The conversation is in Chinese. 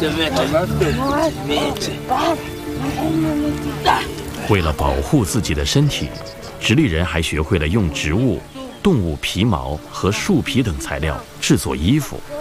为了保护自己的身体，直立人还学会了用植物、动物皮毛和树皮等材料制作衣服。